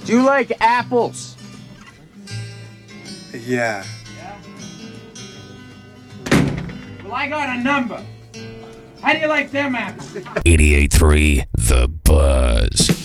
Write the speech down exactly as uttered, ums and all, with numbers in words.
Do you like apples? Yeah. Well, I got a number. How do you like them apples? eighty-eight point three The Buzz.